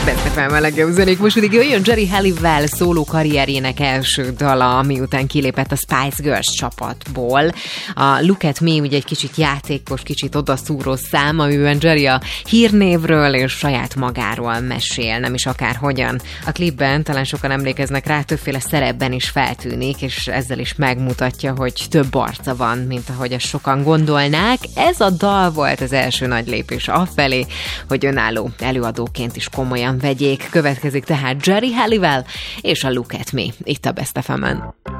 Best FM a legjobb zenék. Most pedig jöjjön Geri Halliwell szóló karrierjének első dala, miután kilépett a Spice Girls csapatból. A Look at Me ugye egy kicsit játékos, kicsit odaszúró szám, amiben Geri a hírnévről és saját magáról mesél, nem is akárhogyan. A klipben talán sokan emlékeznek rá, többféle szerepben is feltűnik, és ezzel is megmutatja, hogy több arca van, mint ahogy ezt sokan gondolnák. Ez a dal volt az első nagy lépés afelé, hogy önálló előadóként is komolyan vegyék. Következik tehát Geri Halliwell és a Look at Me itt a Best FM-en.